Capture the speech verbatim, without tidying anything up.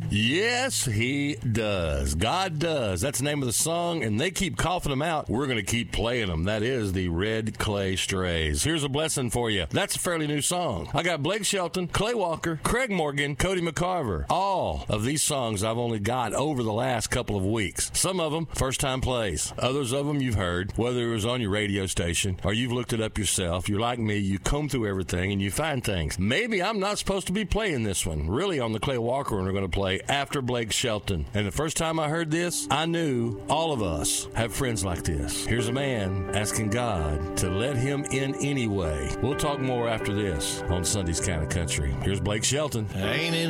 Yes, he does. God does. That's the name of the song, and they keep coughing them out. We're going to keep playing them. That is the Red Clay Strays. Here's a blessing for you. That's a fairly new song. I got Blake Shelton, Clay Walker, Craig Morgan, Cody McCarver. All of these songs I've only got over the last couple of weeks. Some of them, first-time plays. Others of them you've heard, whether it was on your radio station or you've looked it up yourself. You're like me. You comb through everything, and you find things. Maybe I'm not supposed to be playing this one. Really, on the Clay Walker one, we're going to play after Blake Shelton. And the first time I heard this, I knew all of us have friends like this. Here's a man asking God to let him in anyway. We'll talk more after this on Sunday's Kind of Country. Here's Blake Shelton. Ain't it